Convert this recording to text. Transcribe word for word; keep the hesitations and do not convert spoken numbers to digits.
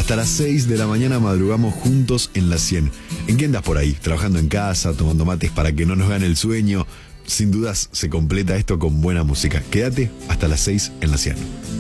Hasta las seis de la mañana madrugamos juntos en la cien. ¿En qué andas por ahí? ¿Trabajando en casa, tomando mates para que no nos gane el sueño? Sin dudas se completa esto con buena música. Quédate hasta las seis en la cien.